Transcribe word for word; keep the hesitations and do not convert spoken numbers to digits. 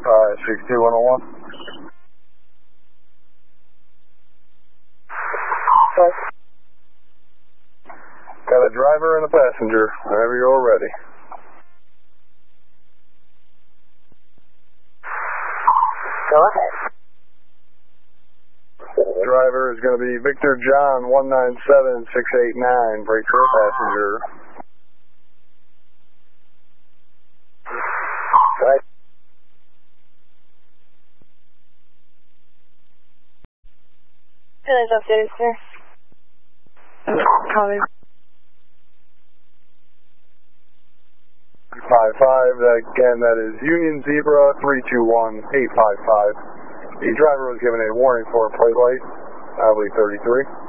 Uh, six two one oh one. Got a driver and a passenger, whenever you're ready. Go ahead. Driver is going to be Victor John one nine seven six eight nine, brake for a passenger. Right. Village updated, sir. Copy. five five, again, that is Union Zebra three two one eight five five. The driver was given a warning for a plate light, I believe thirty-three.